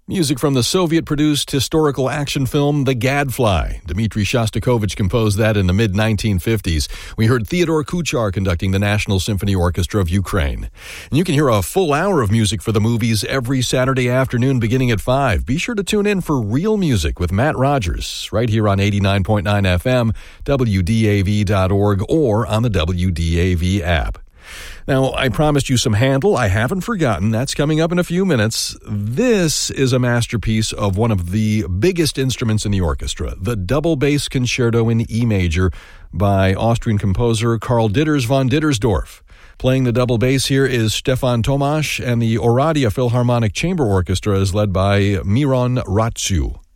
Music from the Soviet-produced historical action film The Gadfly. Dmitri Shostakovich composed that in the mid-1950s. We heard Theodore Kuchar conducting the National Symphony Orchestra of Ukraine. And you can hear a full hour of music for the movies every Saturday afternoon beginning at 5. Be sure to tune in for Real Music with Matt Rogers, right here on 89.9 FM, WDAV.org, or on the WDAV app. Now, I promised you some Handel. I haven't forgotten. That's coming up in a few minutes. This is a masterpiece of one of the biggest instruments in the orchestra, the double bass concerto in E major by Austrian composer Karl Ditters von Dittersdorf. Playing the double bass here is Stefan Tomasz, and the Oradea Philharmonic Chamber Orchestra is led by Miron Ratziu.